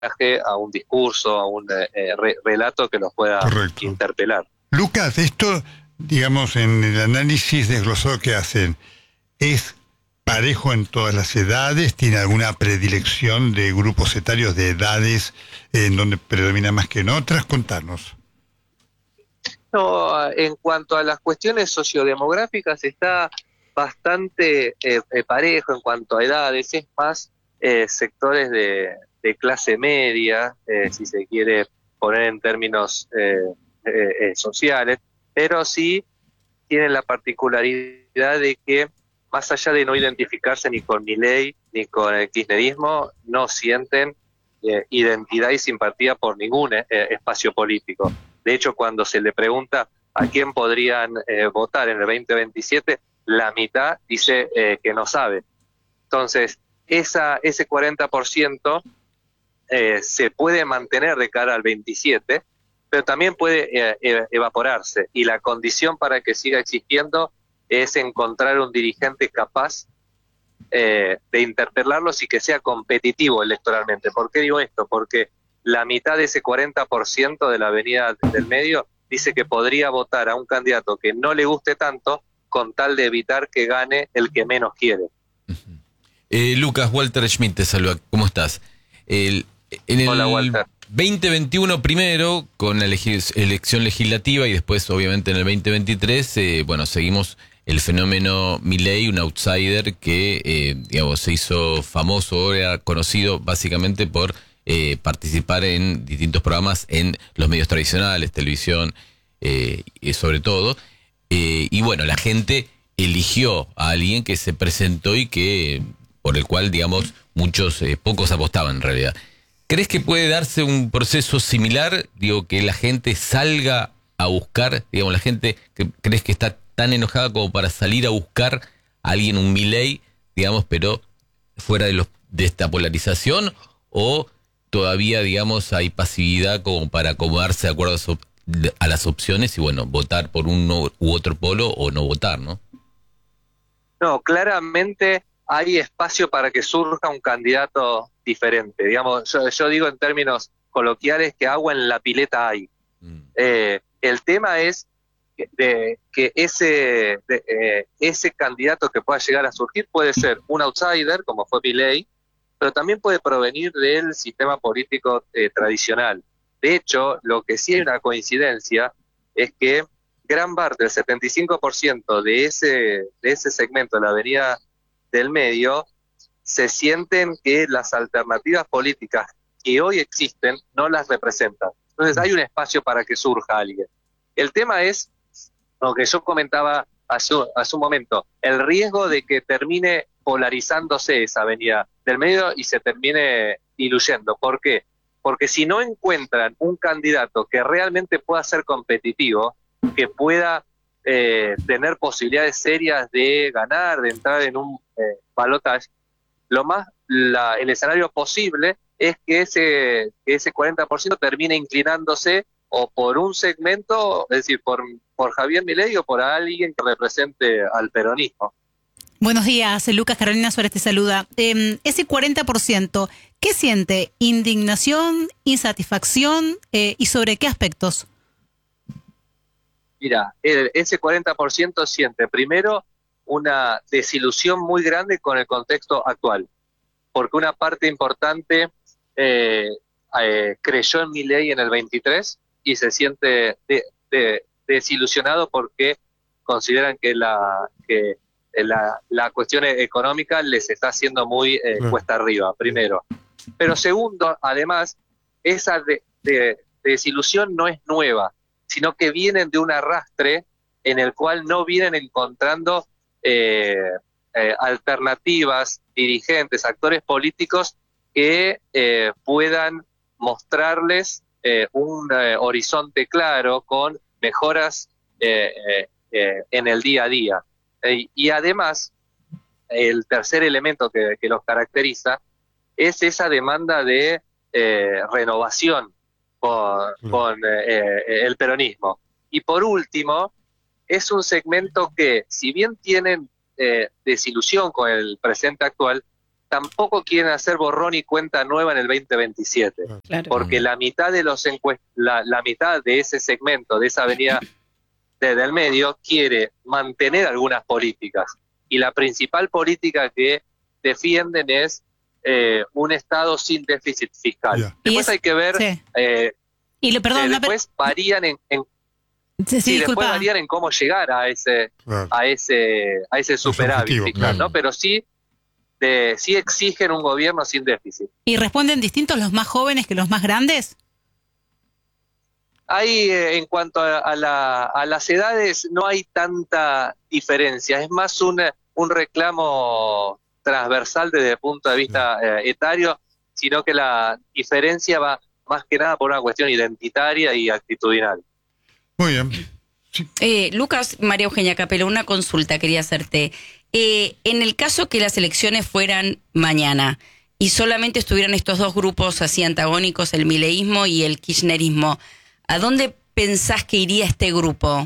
a un discurso, a un relato que los pueda Correcto. interpelar. Lucas, esto, digamos, en el análisis desglosado que hacen, ¿es parejo en todas las edades? ¿Tiene alguna predilección de grupos etarios, de edades, en donde predomina más que en otras? Contanos. No, en cuanto a las cuestiones sociodemográficas está bastante parejo en cuanto a edades, es más sectores de clase media, si se quiere poner en términos sociales, pero sí tienen la particularidad de que más allá de no identificarse ni con Milei ni con el kirchnerismo, no sienten identidad y simpatía por ningún espacio político. De hecho, cuando se le pregunta a quién podrían votar en el 2027, la mitad dice que no sabe. Entonces, ese 40% se puede mantener de cara al 27, pero también puede evaporarse. Y la condición para que siga existiendo es encontrar un dirigente capaz de interpelarlos y que sea competitivo electoralmente. ¿Por qué digo esto? Porque la mitad de ese 40% de la avenida del medio dice que podría votar a un candidato que no le guste tanto con tal de evitar que gane el que menos quiere. Lucas, Walter Schmidt te saluda. ¿Cómo estás? En Hola, el Walter. 2021 primero, con la elección legislativa, y después obviamente en el 2023, bueno, seguimos el fenómeno Milei, un outsider que digamos, se hizo famoso, era conocido básicamente por participar en distintos programas en los medios tradicionales, televisión, sobre todo. Y bueno, la gente eligió a alguien que se presentó y que por el cual, digamos, pocos apostaban en realidad. ¿Crees que puede darse un proceso similar? Digo, que la gente salga a buscar, digamos, la gente que crees que está tan enojada como para salir a buscar a alguien, un Milei, digamos, pero fuera de esta polarización, o todavía, digamos, hay pasividad como para acomodarse de acuerdo a las opciones y, bueno, votar por uno u otro polo o no votar, ¿no? No, claramente hay espacio para que surja un candidato diferente. Digamos, yo digo en términos coloquiales que agua en la pileta hay. El tema es que ese candidato que pueda llegar a surgir puede ser un outsider, como fue Milei, pero también puede provenir del sistema político tradicional. De hecho, lo que sí hay una coincidencia es que gran parte, el 75% de ese segmento de la avenida del medio, se sienten que las alternativas políticas que hoy existen no las representan. Entonces hay un espacio para que surja alguien. El tema es, lo que yo comentaba hace un momento, el riesgo de que termine polarizándose esa avenida del medio y se termine diluyendo. ¿Por qué? Porque si no encuentran un candidato que realmente pueda ser competitivo, que pueda tener posibilidades serias de ganar, de entrar en un balotaje, el escenario posible es que ese 40% termine inclinándose o por un segmento, es decir, por Javier Milei o por alguien que represente al peronismo. Buenos días, Lucas. Carolina Suárez te saluda. Ese 40%, ¿qué siente? ¿Indignación, insatisfacción y sobre qué aspectos? Mira, ese 40% siente primero una desilusión muy grande con el contexto actual, porque una parte importante creyó en Milei en el 23 y se siente desilusionado porque consideran que la cuestión económica les está haciendo muy cuesta arriba, primero. Pero segundo, además, esa desilusión no es nueva, sino que vienen de un arrastre en el cual no vienen encontrando alternativas, dirigentes, actores políticos que puedan mostrarles un horizonte claro con mejoras en el día a día. Y además, el tercer elemento que los caracteriza es esa demanda de renovación con el peronismo. Y por último, es un segmento que, si bien tienen desilusión con el presente actual, tampoco quieren hacer borrón y cuenta nueva en el 2027, Claro. porque la mitad de los la mitad de ese segmento, de esa avenida del medio, quiere mantener algunas políticas, y la principal política que defienden es un Estado sin déficit fiscal. Yeah. Después hay que ver, Sí. Perdón, después varían en sí, después disculpa. varían en cómo llegar a ese Claro. a ese superávit objetivo, fiscal, claro. ¿no? Pero sí exigen un gobierno sin déficit. ¿Y responden distintos los más jóvenes que los más grandes? Ahí, en cuanto a las edades, no hay tanta diferencia. Es más un reclamo transversal desde el punto de vista etario, sino que la diferencia va más que nada por una cuestión identitaria y actitudinal. Muy bien. Sí. Lucas, María Eugenia Capelo, una consulta quería hacerte. En el caso que las elecciones fueran mañana y solamente estuvieran estos dos grupos así antagónicos, el mileísmo y el kirchnerismo, ¿a dónde pensás que iría este grupo?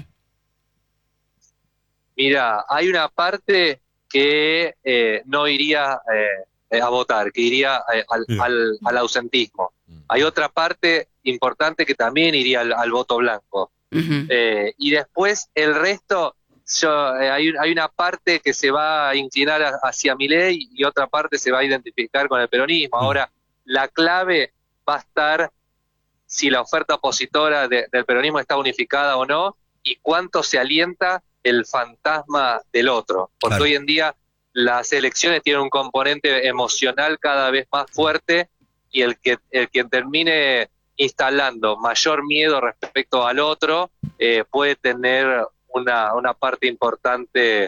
Mira, hay una parte que no iría a votar, que iría al ausentismo. Hay otra parte importante que también iría al voto blanco. Uh-huh. Y después el resto, hay una parte que se va a inclinar hacia Milei y otra parte se va a identificar con el peronismo. Ahora, la clave va a estar si la oferta opositora del peronismo está unificada o no, y cuánto se alienta el fantasma del otro. Porque hoy en día las elecciones tienen un componente emocional cada vez más fuerte, y el que termine instalando mayor miedo respecto al otro puede tener una parte importante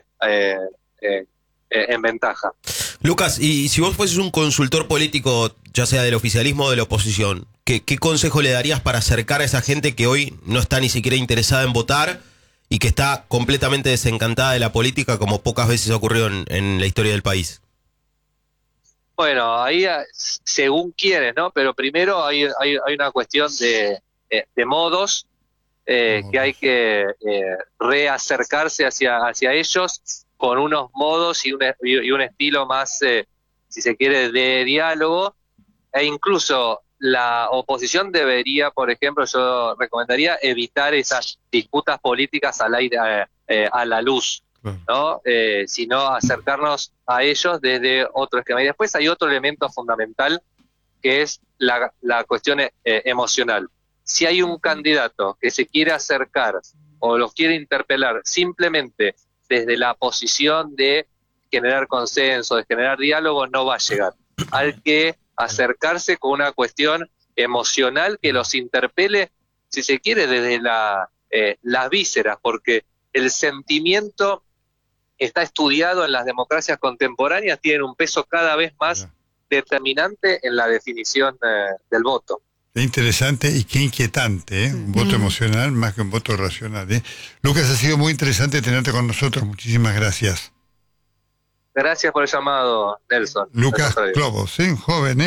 en ventaja. Lucas, y si vos fueses un consultor político, ya sea del oficialismo o de la oposición, ¿qué consejo le darías para acercar a esa gente que hoy no está ni siquiera interesada en votar y que está completamente desencantada de la política, como pocas veces ha ocurrido en la historia del país? Bueno, ahí según quienes, ¿no? Pero primero hay una cuestión de modos, que hay que reacercarse hacia ellos con unos modos y un estilo más, si se quiere, de diálogo, e incluso la oposición debería, por ejemplo, yo recomendaría evitar esas disputas políticas al aire, a la luz, ¿no? Sino acercarnos a ellos desde otro esquema. Y después hay otro elemento fundamental, que es la cuestión emocional. Si hay un candidato que se quiere acercar o los quiere interpelar simplemente desde la posición de generar consenso, de generar diálogo, no va a llegar. Hay que acercarse con una cuestión emocional que los interpele, si se quiere, desde las vísceras, porque el sentimiento está estudiado en las democracias contemporáneas, tiene un peso cada vez más determinante en la definición del voto. Qué interesante y qué inquietante, ¿eh? Un voto emocional más que un voto racional, ¿eh? Lucas, ha sido muy interesante tenerte con nosotros. Muchísimas gracias. Gracias por el llamado, Nelson. Lucas Clobos, joven,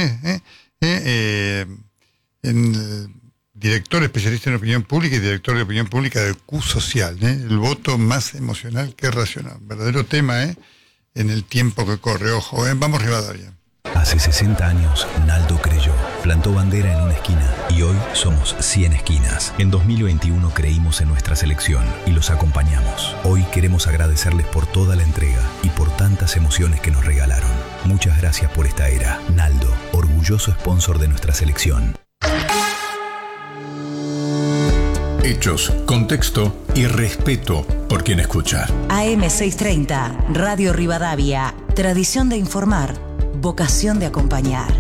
director especialista en opinión pública y director de opinión pública del Q Social, el voto más emocional que racional. Verdadero tema, en el tiempo que corre. Ojo, vamos Rivadavia. Hace 60 años, Naldo creyó, plantó bandera en una esquina y hoy somos 100 esquinas. En 2021 creímos en nuestra selección y los acompañamos. Hoy queremos agradecerles por toda la entrega y por tantas emociones que nos regalaron. Muchas gracias por esta era. Naldo, orgulloso sponsor de nuestra selección. Hechos, contexto y respeto por quien escucha. AM630, Radio Rivadavia, tradición de informar, vocación de acompañar.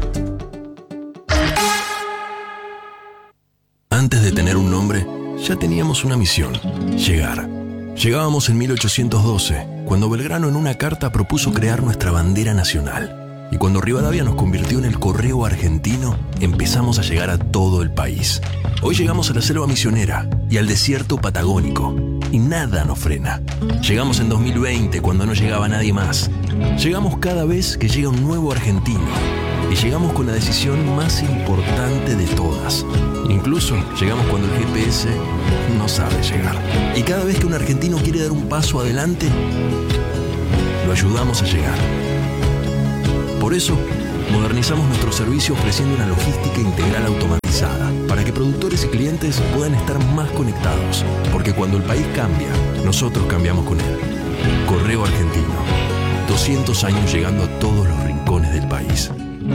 Antes de tener un nombre, ya teníamos una misión: llegar. Llegábamos en 1812, cuando Belgrano en una carta propuso crear nuestra bandera nacional. Y cuando Rivadavia nos convirtió en el correo argentino, empezamos a llegar a todo el país. Hoy llegamos a la selva misionera y al desierto patagónico, y nada nos frena. Llegamos en 2020, cuando no llegaba nadie más. Llegamos cada vez que llega un nuevo argentino. Y llegamos con la decisión más importante de todas. Incluso llegamos cuando el GPS no sabe llegar. Y cada vez que un argentino quiere dar un paso adelante, lo ayudamos a llegar. Por eso, modernizamos nuestro servicio ofreciendo una logística integral automatizada para que productores y clientes puedan estar más conectados. Porque cuando el país cambia, nosotros cambiamos con él. Correo Argentino. 200 años llegando a todos los rincones del país.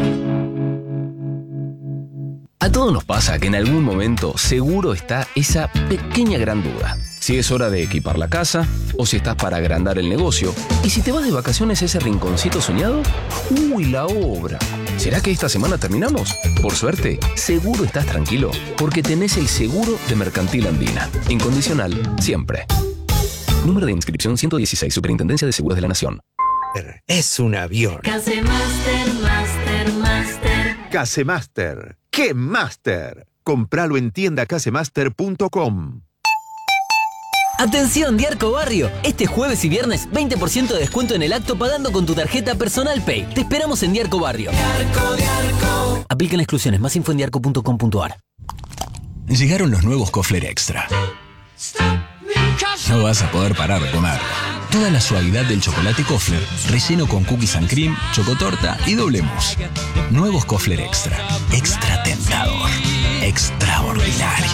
A todos nos pasa que en algún momento seguro está esa pequeña gran duda. Si es hora de equipar la casa, o si estás para agrandar el negocio, y si te vas de vacaciones a ese rinconcito soñado, ¡uy, la obra! ¿Será que esta semana terminamos? Por suerte, seguro estás tranquilo, porque tenés el seguro de Mercantil Andina. Incondicional, siempre. Número de inscripción 116, Superintendencia de Seguros de la Nación. Es un avión. Casemaster, Master, Master. Casemaster. ¡Qué Master! Compralo en tiendacasemaster.com. Atención, Diarco Barrio. Este jueves y viernes, 20% de descuento en el acto pagando con tu tarjeta Personal Pay. Te esperamos en Diarco Barrio. Diarco. Aplican exclusiones. Más info en diarco.com.ar. Llegaron los nuevos Kofler Extra. No vas a poder parar de comer. Toda la suavidad del chocolate Kofler, relleno con cookies and cream, chocotorta y doble mousse. Nuevos Kofler Extra. Extra tentador. Extraordinario.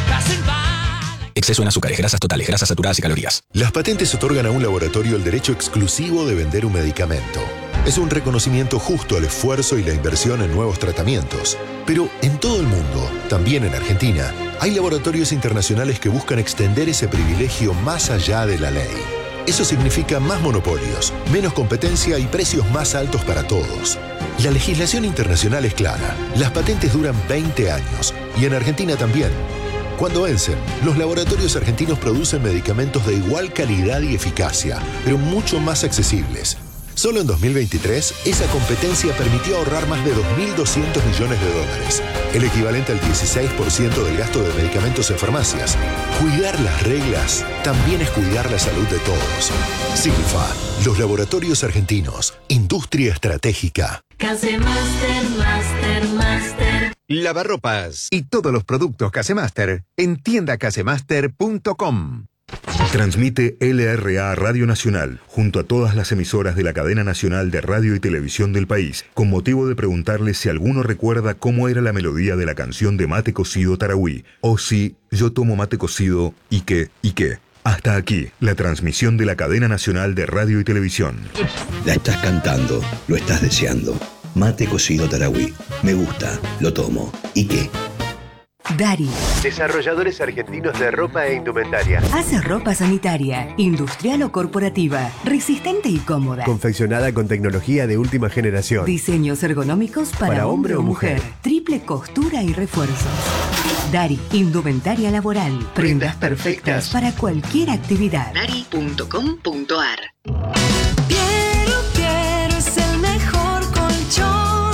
Exceso en azúcares, grasas totales, grasas saturadas y calorías. Las patentes otorgan a un laboratorio el derecho exclusivo de vender un medicamento. Es un reconocimiento justo al esfuerzo y la inversión en nuevos tratamientos. Pero en todo el mundo, también en Argentina, hay laboratorios internacionales que buscan extender ese privilegio más allá de la ley. Eso significa más monopolios, menos competencia y precios más altos para todos. La legislación internacional es clara. Las patentes duran 20 años y en Argentina también. Cuando vencen, los laboratorios argentinos producen medicamentos de igual calidad y eficacia, pero mucho más accesibles. Solo en 2023, esa competencia permitió ahorrar más de 2.200 millones de dólares, el equivalente al 16% del gasto de medicamentos en farmacias. Cuidar las reglas también es cuidar la salud de todos. Silfa, los laboratorios argentinos, industria estratégica. Casemaster, Master, Master. Lavarropas y todos los productos Casemaster en tiendacasemaster.com. Transmite LRA Radio Nacional junto a todas las emisoras de la cadena nacional de radio y televisión del país, con motivo de preguntarles si alguno recuerda cómo era la melodía de la canción de Mate Cocido Tarahui, o si yo tomo mate cocido y qué. Hasta aquí, la transmisión de la cadena nacional de radio y televisión. La estás cantando, lo estás deseando. Mate Cocido Tarahui. Me gusta, lo tomo. ¿Y qué? Dari. Desarrolladores argentinos de ropa e indumentaria. Hace ropa sanitaria, industrial o corporativa, resistente y cómoda. Confeccionada con tecnología de última generación. Diseños ergonómicos para hombre o mujer. Triple costura y refuerzos. Dari, indumentaria laboral. Prendas perfectas para cualquier actividad. Dari.com.ar. Piero es el mejor colchón.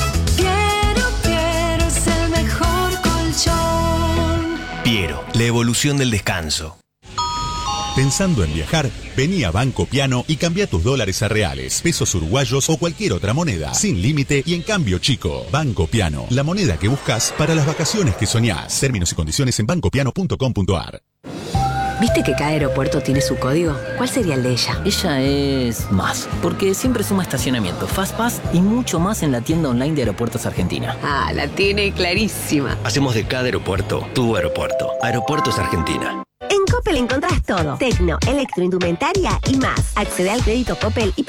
Piero es el mejor colchón. Piero, la evolución del descanso. Pensando en viajar, vení a Banco Piano y cambia tus dólares a reales, pesos uruguayos o cualquier otra moneda, sin límite y en cambio chico. Banco Piano, la moneda que buscas para las vacaciones que soñás. Términos y condiciones en bancopiano.com.ar. ¿Viste que cada aeropuerto tiene su código? ¿Cuál sería el de ella? Ella es más, porque siempre suma estacionamiento, Fastpass y mucho más en la tienda online de Aeropuertos Argentina. Ah, la tiene clarísima. Hacemos de cada aeropuerto tu aeropuerto. Aeropuertos Argentina. En Coppel encontrás todo. Tecno, electroindumentaria y más. Accede al crédito Coppel y